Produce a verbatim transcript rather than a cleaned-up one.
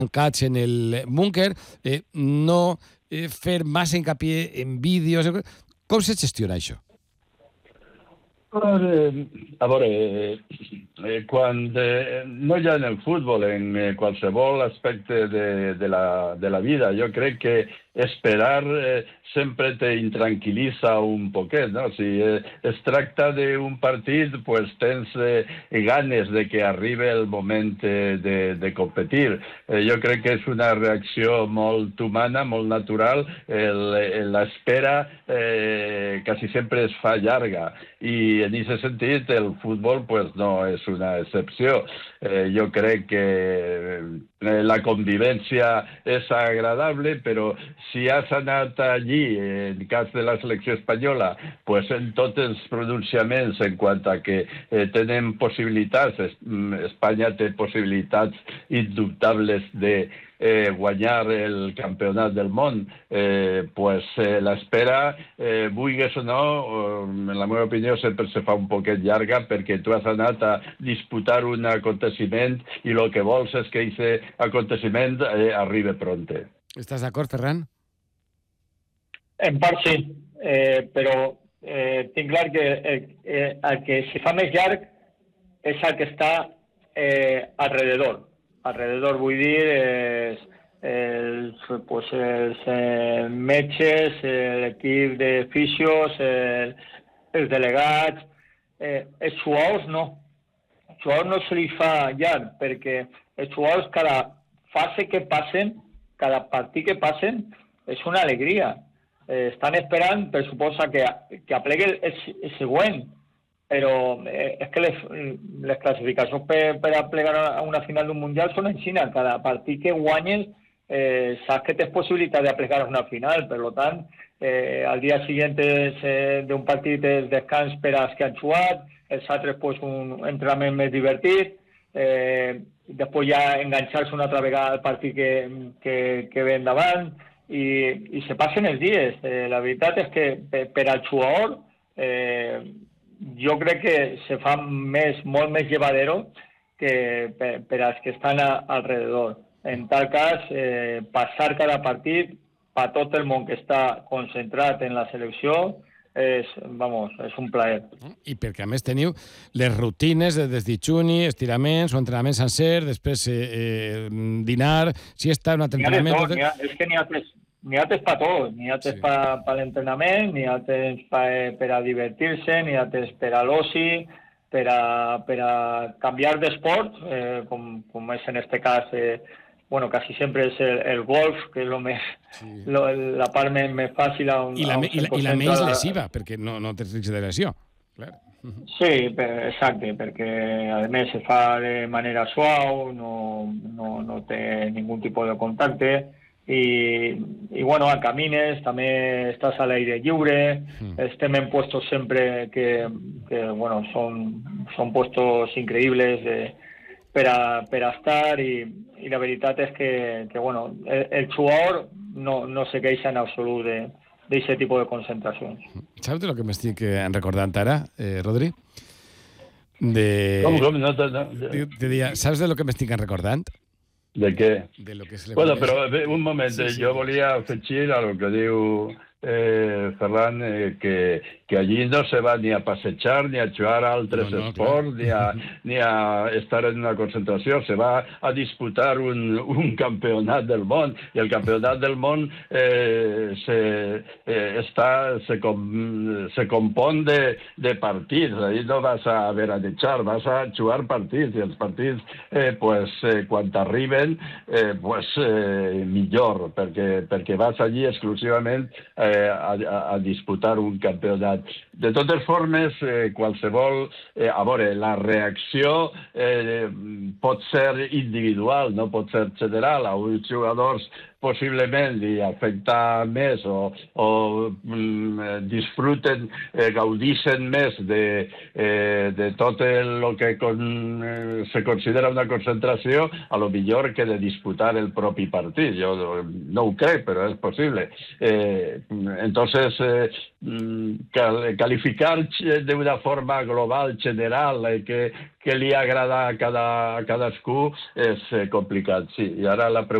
tancats en el búnquer, eh, no eh, fer massa hincapié en vídeos... Com se gestiona això? A veure, eh, quan eh, no ja en el futbol, en eh, qualsevol aspecte de, de, la, de la vida, jo crec que esperar eh, sempre te intranquil·litza un poquet, no? Si eh, es tracta d'un partit, pues tens eh, ganes de que arribi el moment eh, de, de competir. Eh, jo crec que és una reacció molt humana, molt natural. L'espera eh, quasi sempre es fa llarga i en aquest sentit el futbol pues, no és una excepció. Eh, jo crec que eh, la convivència és agradable, però si has anat allí, en cas de la selecció espanyola, pues en tots els pronunciaments en quant a que eh, tenen possibilitats, Espanya té possibilitats indubtables de eh, guanyar el campionat del món, eh, pues eh, l'espera, eh, vulguis o no, en la meva opinió sempre se fa un poquet llarga perquè tu has anat a disputar un aconteciment i el que vols és que aquest aconteciment eh, arribi pronte. Estàs d'acord, Ferran? En part sí, eh, però eh, tinc clar que eh, eh, el que se fa més llarg és el que està eh, alrededor. Alrededor vull dir eh, els, pues, els eh, metges, l'equip de fisios, el, els delegats, eh, els jugadors no. Els jugadors no se li fa llarg perquè els jugadors cada fase que passen, cada partit que passen, és una alegria. Eh, estan esperant, per suposa, que, que aplegui el, el següent, però eh, és que les, les classificacions per, per aplegar a una final d'un mundial són en Xina. Cada partit que guanyes eh, saps que tens possibilitat d'aplegar a una final. Per tant, eh, al dia següent eh, d'un partit és descans per als que han jugat, els altres pues, un entrenament més divertit, eh, després ja enganxar-se una altra vegada al partit que, que, que ve endavant, i, i se passen els dies. Eh, la veritat és que per, per al jugador eh, jo crec que se fa més, molt més llevadero que per, per als que estan a, alrededor. En tal cas, eh, passar cada partit per tot el món que està concentrat en la selecció és, vamos, és un plaer. I perquè a més teniu les rutines de des d'Ichuni, estiraments o entrenaments sencer, després eh, eh, dinar, siesta, un altre entrenament... Tot, ha, és que n'hi ha tres, n'hi ha tres per tot, n'hi ha tres sí. per, per l'entrenament, n'hi ha tres per, per a divertir-se, n'hi ha tres per a l'oci, per a, per a canviar d'esport, eh, com, com és en este cas... Eh, bueno, casi sempre és el, el golf, que és lo més, sí. lo, la part més, més fàcil. A un, I la, a un i la, i la més lesiva, perquè no, no tens risc de lesió. Clar. Sí, per, exacte, perquè a més se fa de manera suau, no, no, no té ningú tipus de contacte, i, i bueno, camines, també estàs a l'aire lliure, mm. estem en puestos sempre que, que bueno, són, són puestos increïbles de per a, per a estar i, i la veritat és que, que bueno, el, el jugador no, no se queixa en absolut d'aquest tipus de concentracions. Saps de lo que m'estic recordant ara, eh, Rodri? De... Com, com? No, no, no. Te dia, saps de lo que m'estic recordant? De què? De lo que se bueno, però un moment, sí, sí. Jo volia afegir a lo que diu eh, Ferran, eh, que, que allí no se va ni a passejar, ni a jugar a altres no, no, esports, ni a, ni a estar en una concentració, se va a disputar un, un campionat del món, i el campionat del món eh, se, eh, està, se, com, se compon de, de partits, ahí no vas a veranejar, vas a jugar partits, i els partits, eh, pues, eh, quan t'arriben, eh, pues, eh, millor, perquè, perquè vas allí exclusivament eh, a, a, a disputar un campionat. De totes formes, eh, qualsevol... Eh, a veure, la reacció eh, pot ser individual, no pot ser general. A uns jugadors possiblement li afecta més o, o mm, disfruten, eh, gaudixen més de, eh, de tot el que con, eh, se considera una concentració, a lo millor que de disputar el propi partit. Jo no ho crec, però és possible. Eh, entonces, eh, calificar de una forma global, general, eh, que, que li agrada a, cada, a cadascú és eh, complicat, sí. I ara la pregunta